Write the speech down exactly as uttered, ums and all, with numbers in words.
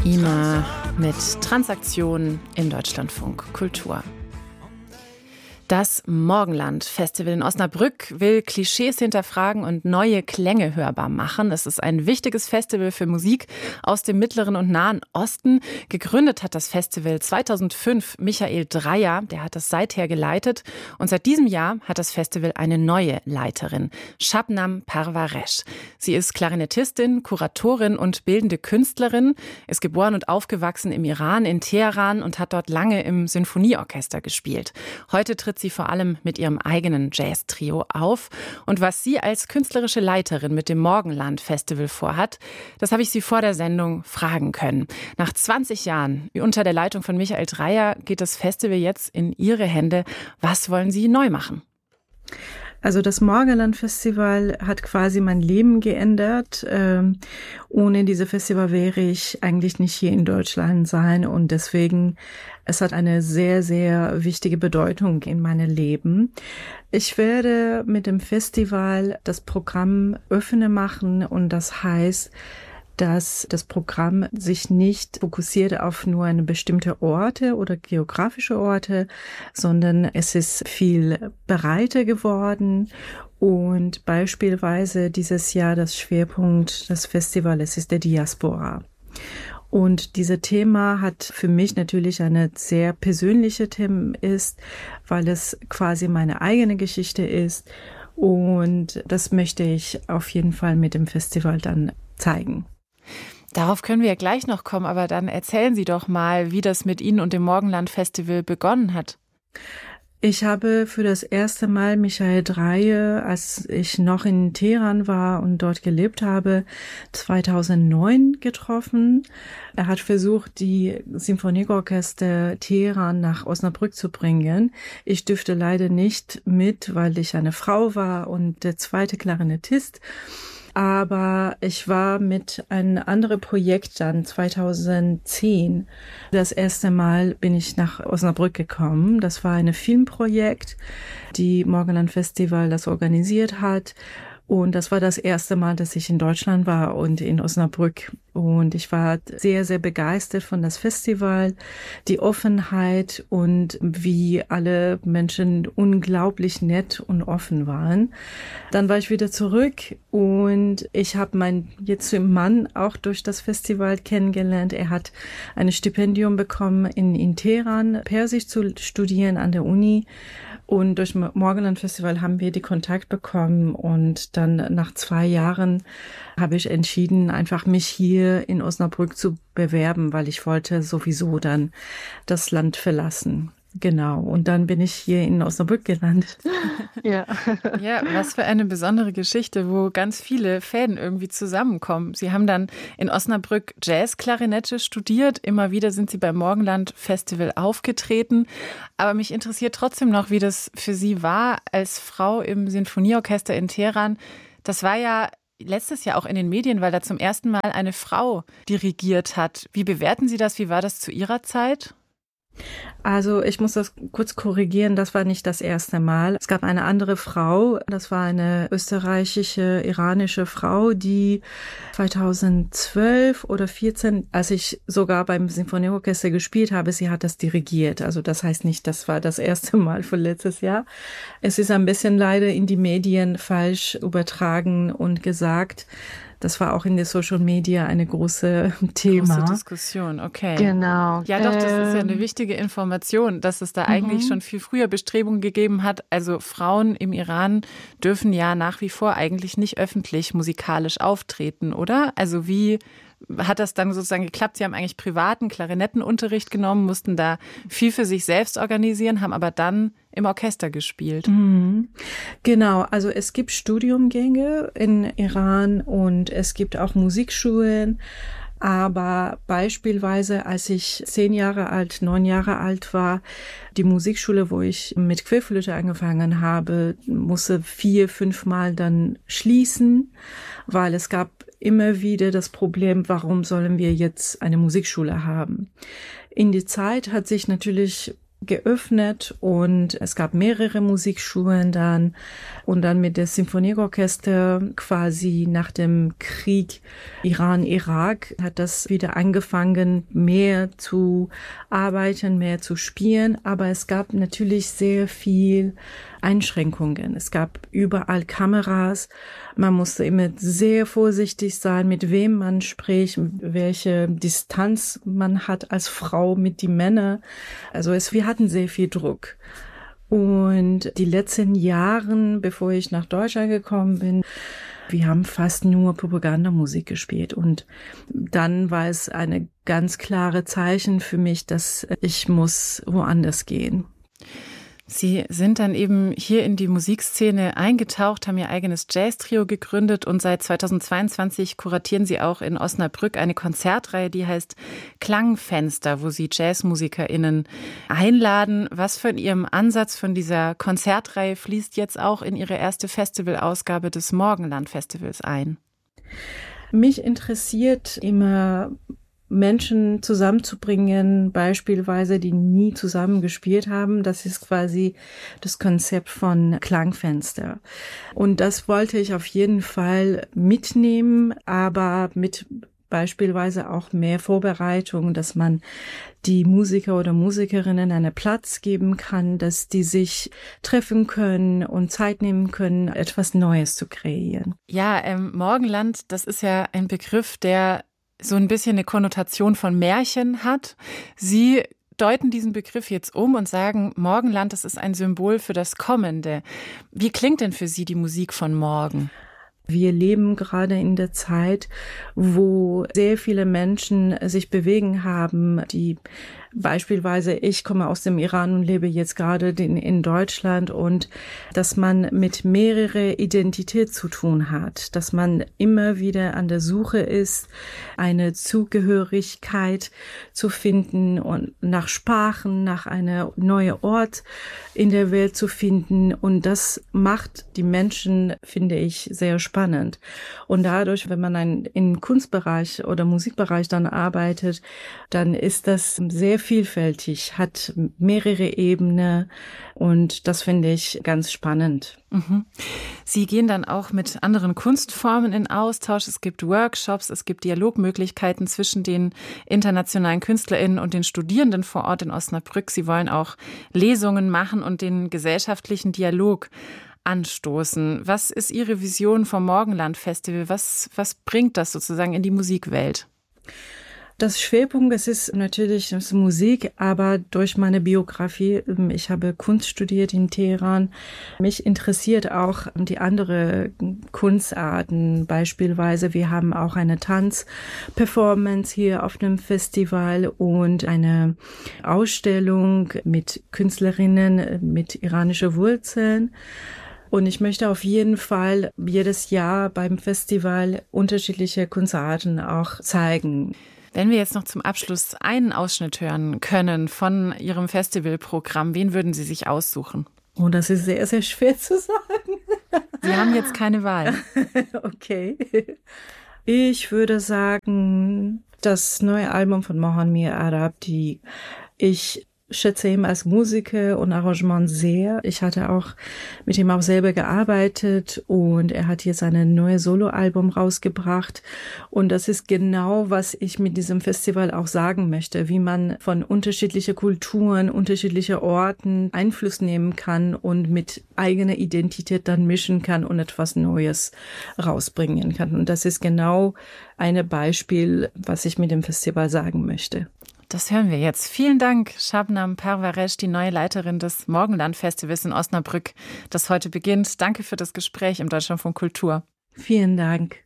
Immer mit Transaktionen im Deutschlandfunk Kultur. Das Morgenland Festival in Osnabrück will Klischees hinterfragen und neue Klänge hörbar machen. Es ist ein wichtiges Festival für Musik aus dem Mittleren und Nahen Osten. Gegründet hat das Festival zweitausendfünf Michael Dreyer, der hat das seither geleitet. Und seit diesem Jahr hat das Festival eine neue Leiterin, Shabnam Parvaresh. Sie ist Klarinettistin, Kuratorin und bildende Künstlerin, ist geboren und aufgewachsen im Iran, in Teheran und hat dort lange im Sinfonieorchester gespielt. Heute tritt sie vor allem mit ihrem eigenen Jazz-Trio auf. Und was sie als künstlerische Leiterin mit dem Morgenland Festival vorhat, das habe ich sie vor der Sendung fragen können. Nach zwanzig Jahren unter der Leitung von Michael Dreyer geht das Festival jetzt in ihre Hände. Was wollen Sie neu machen? Also das Morgenland Festival hat quasi mein Leben geändert. Ähm, ohne diese Festival wäre ich eigentlich nicht hier in Deutschland sein und deswegen, es hat eine sehr, sehr wichtige Bedeutung in meinem Leben. Ich werde mit dem Festival das Programm öffnen machen und das heißt, dass das Programm sich nicht fokussiert auf nur eine bestimmte Orte oder geografische Orte, sondern es ist viel breiter geworden und beispielsweise dieses Jahr das Schwerpunkt des Festivals ist der Diaspora. Und dieses Thema hat für mich natürlich eine sehr persönliche Thema ist, weil es quasi meine eigene Geschichte ist und das möchte ich auf jeden Fall mit dem Festival dann zeigen. Darauf können wir ja gleich noch kommen, aber dann erzählen Sie doch mal, wie das mit Ihnen und dem Morgenland Festival begonnen hat. Ich habe für das erste Mal Michael Dreyer, als ich noch in Teheran war und dort gelebt habe, zweitausendneun getroffen. Er hat versucht, die Symphonieorchester Teheran nach Osnabrück zu bringen. Ich dürfte leider nicht mit, weil ich eine Frau war und der zweite Klarinettist. Aber ich war mit einem anderen Projekt dann zweitausendzehn. Das erste Mal bin ich nach Osnabrück gekommen. Das war ein Filmprojekt, die Morgenland Festival das organisiert hat. Und das war das erste Mal, dass ich in Deutschland war und in Osnabrück. Und ich war sehr, sehr begeistert von das Festival, die Offenheit und wie alle Menschen unglaublich nett und offen waren. Dann war ich wieder zurück und ich habe meinen jetzigen Mann auch durch das Festival kennengelernt. Er hat ein Stipendium bekommen, in, in Teheran Persisch zu studieren an der Uni. Und durch Morgenland Festival haben wir die Kontakt bekommen und dann nach zwei Jahren habe ich entschieden, einfach mich hier in Osnabrück zu bewerben, weil ich wollte sowieso dann das Land verlassen. Genau. Und dann bin ich hier in Osnabrück gelandet. Ja. Ja, was für eine besondere Geschichte, wo ganz viele Fäden irgendwie zusammenkommen. Sie haben dann in Osnabrück Jazzklarinette studiert. Immer wieder sind Sie beim Morgenland Festival aufgetreten. Aber mich interessiert trotzdem noch, wie das für Sie war als Frau im Sinfonieorchester in Teheran. Das war ja letztes Jahr auch in den Medien, weil da zum ersten Mal eine Frau dirigiert hat. Wie bewerten Sie das? Wie war das zu Ihrer Zeit? Also ich muss das kurz korrigieren, das war nicht das erste Mal. Es gab eine andere Frau, das war eine österreichische, iranische Frau, die zweitausendzwölf oder vierzehn, als ich sogar beim Sinfonieorchester gespielt habe, sie hat das dirigiert. Also das heißt nicht, das war das erste Mal von letztes Jahr. Es ist ein bisschen leider in die Medien falsch übertragen und gesagt. Das war auch in der Social Media eine große Thema. Große Diskussion, okay. Genau. Ja, doch, das ist ja eine wichtige Information, dass es da eigentlich mhm. schon viel früher Bestrebungen gegeben hat. Also Frauen im Iran dürfen ja nach wie vor eigentlich nicht öffentlich musikalisch auftreten, oder? Also wie hat das dann sozusagen geklappt? Sie haben eigentlich privaten Klarinettenunterricht genommen, mussten da viel für sich selbst organisieren, haben aber dann im Orchester gespielt. Mhm. Genau, also es gibt Studiumgänge in Iran und es gibt auch Musikschulen. Aber beispielsweise, als ich zehn Jahre alt, neun Jahre alt war, die Musikschule, wo ich mit Querflöte angefangen habe, musste vier, fünfmal dann schließen, weil es gab immer wieder das Problem, warum sollen wir jetzt eine Musikschule haben? In der Zeit hat sich natürlich geöffnet und es gab mehrere Musikschulen dann und dann mit der Symphonieorchester quasi nach dem Krieg Iran-Irak hat das wieder angefangen, mehr zu arbeiten, mehr zu spielen, aber es gab natürlich sehr viel Einschränkungen. Es gab überall Kameras. Man musste immer sehr vorsichtig sein, mit wem man spricht, welche Distanz man hat als Frau mit den Männern. Also es, wir hatten sehr viel Druck. Und die letzten Jahre, bevor ich nach Deutschland gekommen bin, wir haben fast nur Propagandamusik gespielt. Und dann war es eine ganz klare Zeichen für mich, dass ich muss woanders gehen. Sie sind dann eben hier in die Musikszene eingetaucht, haben Ihr eigenes Jazz-Trio gegründet und seit zweitausendzweiundzwanzig kuratieren Sie auch in Osnabrück eine Konzertreihe, die heißt Klangfenster, wo Sie JazzmusikerInnen einladen. Was von Ihrem Ansatz von dieser Konzertreihe fließt jetzt auch in Ihre erste Festivalausgabe des Morgenland-Festivals ein? Mich interessiert immer Menschen zusammenzubringen, beispielsweise, die nie zusammen gespielt haben. Das ist quasi das Konzept von Klangfenster. Und das wollte ich auf jeden Fall mitnehmen, aber mit beispielsweise auch mehr Vorbereitung, dass man die Musiker oder Musikerinnen einen Platz geben kann, dass die sich treffen können und Zeit nehmen können, etwas Neues zu kreieren. Ja, ähm, Morgenland, das ist ja ein Begriff, der so ein bisschen eine Konnotation von Märchen hat. Sie deuten diesen Begriff jetzt um und sagen, Morgenland, das ist ein Symbol für das Kommende. Wie klingt denn für Sie die Musik von morgen? Wir leben gerade in der Zeit, wo sehr viele Menschen sich bewegen haben, die beispielsweise, ich komme aus dem Iran und lebe jetzt gerade in, in Deutschland und dass man mit mehrerer Identität zu tun hat, dass man immer wieder an der Suche ist, eine Zugehörigkeit zu finden und nach Sprachen, nach einer neuen Ort in der Welt zu finden und das macht die Menschen, finde ich, sehr spannend. Und dadurch, wenn man ein, im Kunstbereich oder Musikbereich dann arbeitet, dann ist das sehr vielfältig, hat mehrere Ebenen und das finde ich ganz spannend. Mhm. Sie gehen dann auch mit anderen Kunstformen in Austausch. Es gibt Workshops, es gibt Dialogmöglichkeiten zwischen den internationalen KünstlerInnen und den Studierenden vor Ort in Osnabrück. Sie wollen auch Lesungen machen und den gesellschaftlichen Dialog anstoßen. Was ist Ihre Vision vom Morgenland-Festival? Was, was bringt das sozusagen in die Musikwelt? Das Schwerpunkt, es ist natürlich das ist Musik, aber durch meine Biografie, ich habe Kunst studiert in Teheran, mich interessiert auch die anderen Kunstarten. Beispielsweise, wir haben auch eine Tanzperformance hier auf dem Festival und eine Ausstellung mit Künstlerinnen mit iranischen Wurzeln. Und ich möchte auf jeden Fall jedes Jahr beim Festival unterschiedliche Kunstarten auch zeigen. Wenn wir jetzt noch zum Abschluss einen Ausschnitt hören können von Ihrem Festivalprogramm, wen würden Sie sich aussuchen? Oh, das ist sehr, sehr schwer zu sagen. Sie haben jetzt keine Wahl. Okay. Ich würde sagen, das neue Album von Mohan Mir Arab, die ich schätze ihn als Musiker und Arrangement sehr. Ich hatte auch mit ihm auch selber gearbeitet und er hat jetzt ein neues Soloalbum rausgebracht und das ist genau, was ich mit diesem Festival auch sagen möchte, wie man von unterschiedlichen Kulturen, unterschiedlichen Orten Einfluss nehmen kann und mit eigener Identität dann mischen kann und etwas Neues rausbringen kann. Und das ist genau ein Beispiel, was ich mit dem Festival sagen möchte. Das hören wir jetzt. Vielen Dank, Shabnam Parvaresh, die neue Leiterin des Morgenland-Festivals in Osnabrück, das heute beginnt. Danke für das Gespräch im Deutschlandfunk Kultur. Vielen Dank.